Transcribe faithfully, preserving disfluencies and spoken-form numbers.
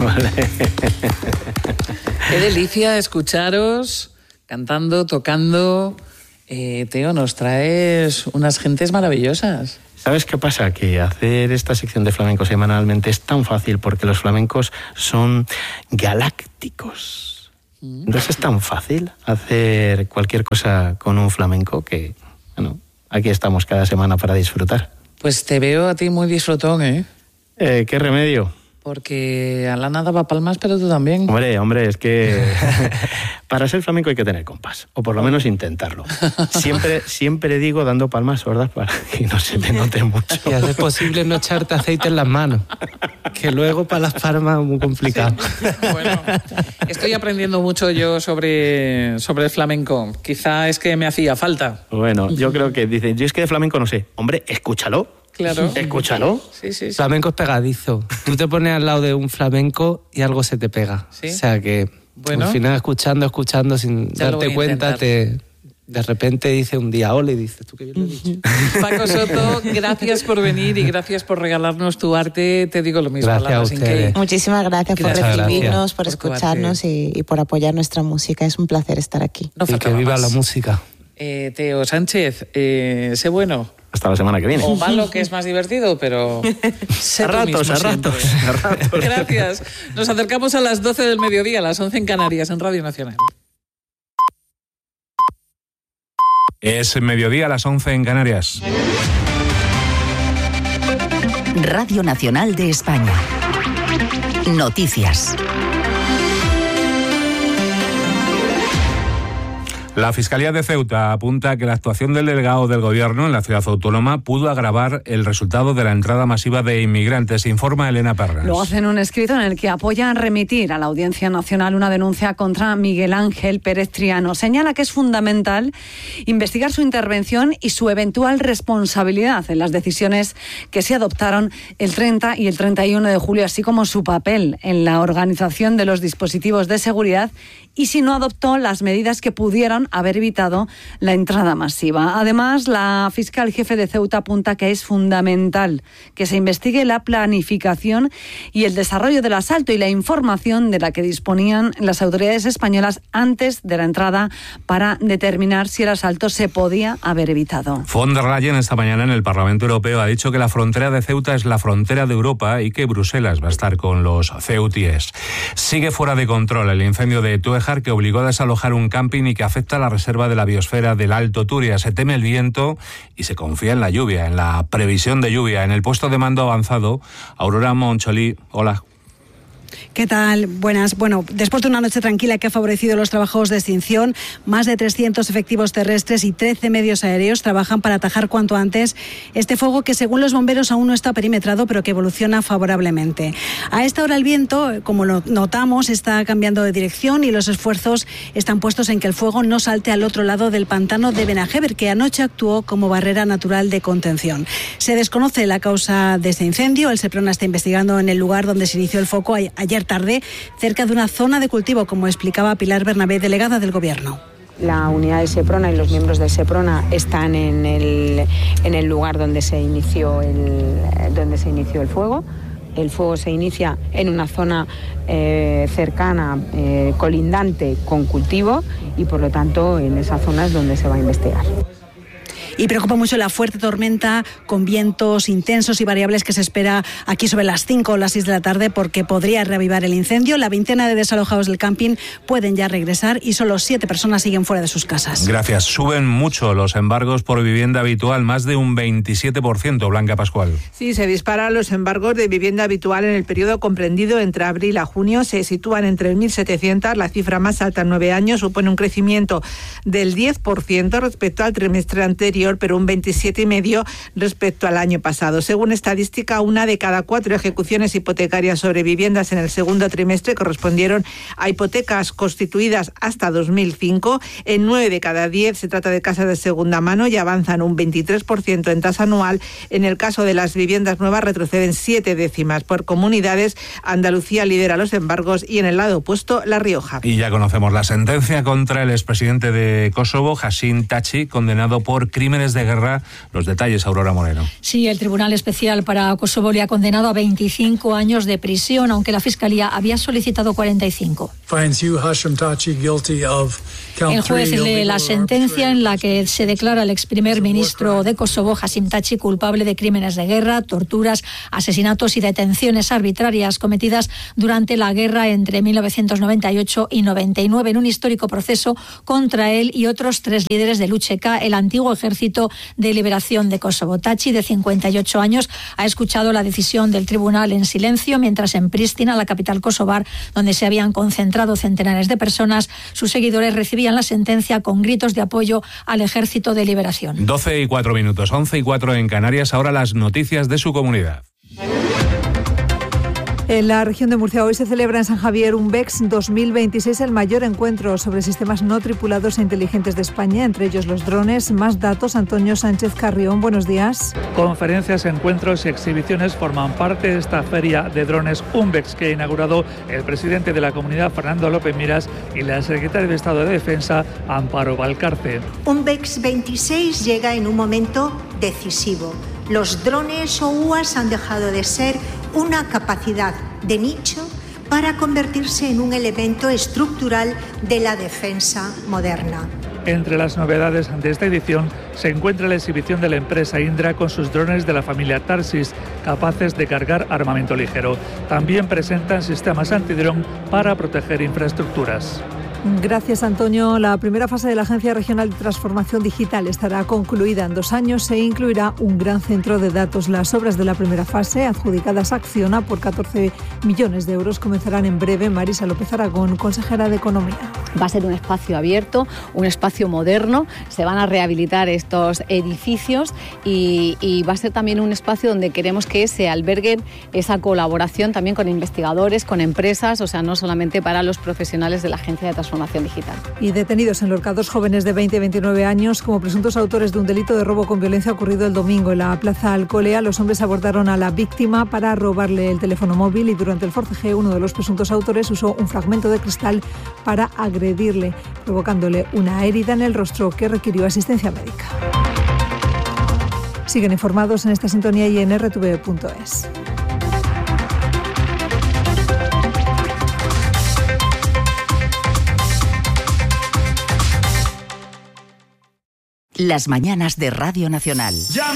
Vale. Qué delicia escucharos cantando, tocando. Eh, Teo, nos traes unas gentes maravillosas. ¿Sabes qué pasa? Que hacer esta sección de flamenco semanalmente es tan fácil porque los flamencos son galácticos. Entonces es tan fácil hacer cualquier cosa con un flamenco que, bueno, aquí estamos cada semana para disfrutar. Pues te veo a ti muy disfrutón, ¿eh? Eh, ¿Qué remedio? Porque Alana daba palmas, pero tú también. Hombre, hombre, es que para ser flamenco hay que tener compás, o por lo menos intentarlo. Siempre, siempre digo dando palmas sordas para que no se te note mucho. Y hacer posible no echarte aceite en las manos, que luego para las palmas es muy complicado. Sí. Bueno, estoy aprendiendo mucho yo sobre, sobre el flamenco. Quizá es que me hacía falta. Bueno, yo creo que dicen, yo es que de flamenco no sé. Hombre, escúchalo. Claro. Escúchalo. Sí, sí, sí. Flamenco es pegadizo. Tú te pones al lado de un flamenco y algo se te pega. ¿Sí? O sea que bueno, al final escuchando, escuchando, sin ya darte cuenta, te, de repente dice un día ole y dices, tú qué bien lo he dicho. Paco Soto, gracias por venir y gracias por regalarnos tu arte. Te digo lo mismo. Gracias a ustedes. Muchísimas gracias, Gracias, por recibirnos, gracias. por por escucharnos y, y por apoyar nuestra música. Es un placer estar aquí. No Y que faltaba viva más. la música. Eh, Teo Sánchez, eh, sé bueno. Hasta la semana que viene. O malo, que es más divertido, pero sé A tú ratos, mismo a ratos, siempre. a ratos. Gracias. Nos acercamos a las doce del mediodía, a las once en Canarias, en Radio Nacional. Es mediodía a las once en Canarias. Radio Nacional de España. Noticias. La Fiscalía de Ceuta apunta que la actuación del delegado del Gobierno en la ciudad autónoma pudo agravar el resultado de la entrada masiva de inmigrantes, informa Elena Pernas. Lo hace en un escrito en el que apoya remitir a la Audiencia Nacional una denuncia contra Miguel Ángel Pérez Triano. Señala que es fundamental investigar su intervención y su eventual responsabilidad en las decisiones que se adoptaron el treinta y el treinta y uno de julio, así como su papel en la organización de los dispositivos de seguridad y si no adoptó las medidas que pudieron haber evitado la entrada masiva. Además, la fiscal jefe de Ceuta apunta que es fundamental que se investigue la planificación y el desarrollo del asalto y la información de la que disponían las autoridades españolas antes de la entrada para determinar si el asalto se podía haber evitado. Von der Leyen esta mañana en el Parlamento Europeo ha dicho que la frontera de Ceuta es la frontera de Europa y que Bruselas va a estar con los ceutíes. Sigue fuera de control el incendio de Tuejar, que obligó a desalojar un camping y que afecta a la reserva de la biosfera del Alto Turia. Se teme el viento y se confía en la lluvia, en la previsión de lluvia. En el puesto de mando avanzado, Aurora Moncholí, hola. ¿Qué tal? Buenas. Bueno, después de una noche tranquila que ha favorecido los trabajos de extinción, más de trescientos efectivos terrestres y trece medios aéreos trabajan para atajar cuanto antes este fuego que, según los bomberos, aún no está perimetrado, pero que evoluciona favorablemente. A esta hora el viento, como lo notamos, está cambiando de dirección y los esfuerzos están puestos en que el fuego no salte al otro lado del pantano de Benajever, que anoche actuó como barrera natural de contención. Se desconoce la causa de este incendio. El Seprona está investigando en el lugar donde se inició el foco ayer tarde, cerca de una zona de cultivo, como explicaba Pilar Bernabé, delegada del Gobierno. La unidad de Seprona y los miembros de Seprona están en el, en el lugar donde se inició el, donde se inició el fuego. El fuego se inicia en una zona eh, cercana, eh, colindante con cultivo, y por lo tanto en esa zona es donde se va a investigar. Y preocupa mucho la fuerte tormenta con vientos intensos y variables que se espera aquí sobre las cinco o las seis de la tarde, porque podría reavivar el incendio. La veintena de desalojados del camping pueden ya regresar y solo siete personas siguen fuera de sus casas. Gracias. Suben mucho los embargos por vivienda habitual, más de un veintisiete por ciento. Blanca Pascual. Sí, se disparan los embargos de vivienda habitual en el periodo comprendido entre abril a junio. Se sitúan entre mil setecientos, la cifra más alta en nueve años. Supone un crecimiento del diez por ciento respecto al trimestre anterior, pero un veintisiete coma cinco por ciento respecto al año pasado. Según estadística, una de cada cuatro ejecuciones hipotecarias sobre viviendas en el segundo trimestre correspondieron a hipotecas constituidas hasta dos mil cinco. En nueve de cada diez se trata de casas de segunda mano y avanzan un veintitrés por ciento en tasa anual. En el caso de las viviendas nuevas retroceden siete décimas. Por comunidades, Andalucía lidera los embargos y en el lado opuesto, La Rioja. Y ya conocemos la sentencia contra el expresidente de Kosovo, Hashim Thaçi, condenado por crímenes crímenes de guerra. Los detalles, Aurora Moreno. Sí, el Tribunal Especial para Kosovo le ha condenado a veinticinco años de prisión, aunque la Fiscalía había solicitado cuarenta y cinco. El juez lee la sentencia en la que se declara al ex primer ministro de Kosovo, Hashim Thaçi, culpable de crímenes de guerra, torturas, asesinatos y detenciones arbitrarias cometidas durante la guerra entre mil novecientos noventa y ocho y noventa y nueve, en un histórico proceso contra él y otros tres líderes del U C K, el antiguo Ejército de Liberación de Kosovo. Thaçi, de cincuenta y ocho años, ha escuchado la decisión del tribunal en silencio, mientras en Pristina, la capital kosovar, donde se habían concentrado centenares de personas, sus seguidores recibían la sentencia con gritos de apoyo al Ejército de Liberación. doce y cuatro minutos, once y cuatro en Canarias. Ahora las noticias de su comunidad. En la región de Murcia hoy se celebra en San Javier un B E X dos mil veintiséis, el mayor encuentro sobre sistemas no tripulados e inteligentes de España, entre ellos los drones. Más datos, Antonio Sánchez Carrión, buenos días. Conferencias, encuentros y exhibiciones forman parte de esta feria de drones, un B E X que ha inaugurado el presidente de la comunidad, Fernando López Miras, y la secretaria de Estado de Defensa, Amparo Valcarce. Un B E X veintiséis llega en un momento decisivo. Los drones o U A S han dejado de ser una capacidad de nicho para convertirse en un elemento estructural de la defensa moderna. Entre las novedades de esta edición se encuentra la exhibición de la empresa Indra con sus drones de la familia Tarsis, capaces de cargar armamento ligero. También presentan sistemas antidrón para proteger infraestructuras. Gracias, Antonio. La primera fase de la Agencia Regional de Transformación Digital estará concluida en dos años e incluirá un gran centro de datos. Las obras de la primera fase, adjudicadas a Acciona por catorce millones de euros, comenzarán en breve. Marisa López Aragón, consejera de Economía. Va a ser un espacio abierto, un espacio moderno, se van a rehabilitar estos edificios y, y va a ser también un espacio donde queremos que se alberguen esa colaboración también con investigadores, con empresas, o sea, no solamente para los profesionales de la Agencia de Transformación Digital. Y detenidos en Lorca dos jóvenes de veinte y veintinueve años como presuntos autores de un delito de robo con violencia ocurrido el domingo en la Plaza Alcolea. Los hombres abordaron a la víctima para robarle el teléfono móvil y durante el forcejeo uno de los presuntos autores usó un fragmento de cristal para agredirle, provocándole una herida en el rostro que requirió asistencia médica. Siguen informados en esta sintonía y en erre te ve punto es. Las mañanas de Radio Nacional.